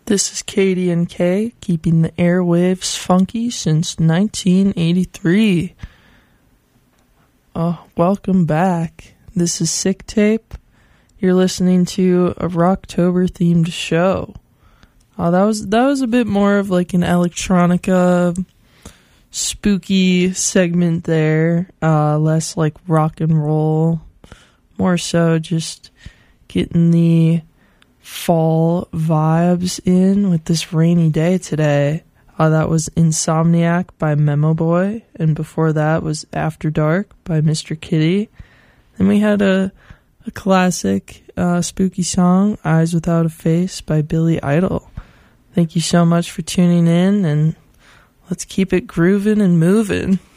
This is Katie and Kay, keeping the airwaves funky since 1983. Welcome back. This is Sick Tape. You're listening to a Rocktober-themed show. That was a bit more of like an electronica, spooky segment there. Less like rock and roll. More so just getting the fall vibes in with this rainy day today. That was Insomniac by Memo Boy, and before that was After Dark by Mr. Kitty. Then we had a classic spooky song, Eyes Without a Face by Billy Idol. Thank you so much for tuning in, and let's keep it grooving and moving.